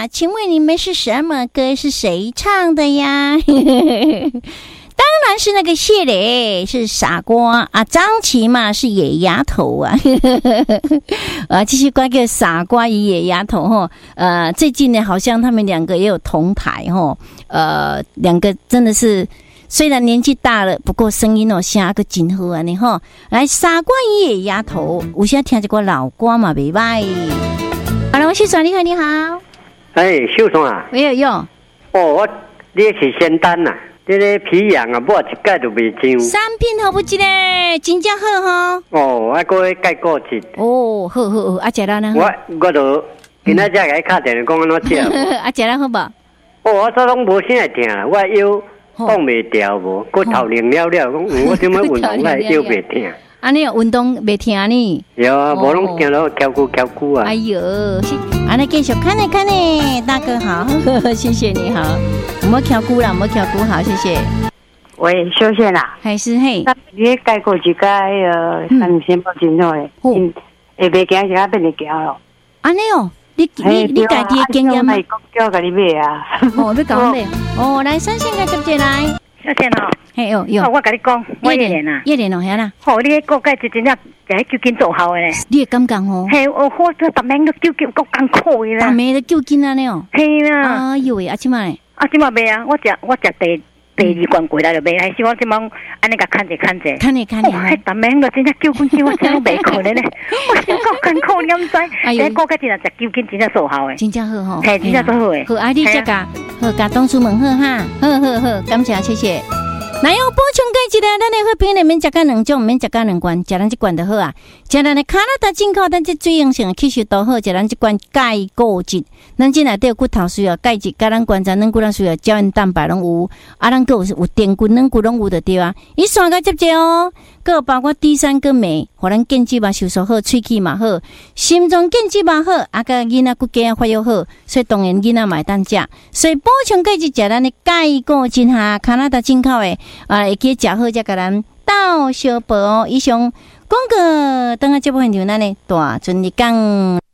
呀，请问你们是什么歌？是谁唱的呀？当然是那个谢磊，是傻瓜啊。张琪嘛是野丫头啊，这些歌叫傻瓜与野丫头哈。最近呢，好像他们两个也有同台哈。两个真的是虽然年纪大了，不过声音声个真好啊！你哈来傻瓜与野丫头，有些听这个老歌嘛，袂歹。好了，王秀爽，你好，你好。 哎，秀爽啊， 我有用。 我你是仙丹呐。这个皮痒啊，抹一盖都袂上。 产品好不记咧，真正好哈。 哦，还搁盖过一。 哦，好好好，啊，食了呢？ 我都今仔只给敲电话讲安怎食。 啊，食了好无？ 哦，我早拢无啥会听，我腰放袂掉无，搁头灵了了，讲我怎么运动来腰袂疼。 安尼运动袂疼呢？ 有啊，无拢行到翘骨啊。 哎呦，安尼继续看呢，大哥好，谢谢你好，唔好翘骨啦，唔好翘骨好，谢谢。 喂，小倩啊， 还是嘿， 你改过一个三千包真好诶，下袂行是啊变会行咯。 安尼哦，你家己的经验吗？ 叫甲你买啊。 哦，要讲买。哦，来三线个接接来。 小倩哦， 嘿有， 我甲你讲，我叶莲啊， 叶莲哦，遐啦。 好，你个个介真正在究竟做好诶。 你会感觉吼？ 嘿，我逐暝都究竟够艰苦诶啦。 逐暝都究竟安尼哦。 嘿啦。 哎呦喂，即摆。 即摆卖啊，我食第二罐过来就卖，还是我即摆安尼甲看者。看者。嘿，逐暝都真正究竟我真袂可能咧，我真够艰苦，你毋知？哎，个个真正食究竟真正做好诶。 真正好吼。 嘿，真正做好诶。 好，啊，你这个好，甲东出门好哈，好，感谢谢谢。那要补充介一个，咱的好朋友免食到两种，免食到两罐，食咱这罐就好啊。食咱的加拿大进口，咱这水溶性吸收都好，食咱这罐钙固质，咱这内底有骨头需要钙质，甲咱关节软骨头需要胶原蛋白拢有，啊，咱个有电骨软骨拢有就对啊。伊三个接接哦，个包括 D3跟镁，互咱腱肌肉收缩好，喙齿嘛好，心脏腱肌肉好，啊个囡仔骨骼发育好，所以当然囡仔嘛当食，所以补充钙质食咱的钙固质哈，加拿大进口的。会记食好才甲咱到小宝以上广告，等下节目现场咱呢大顺利讲。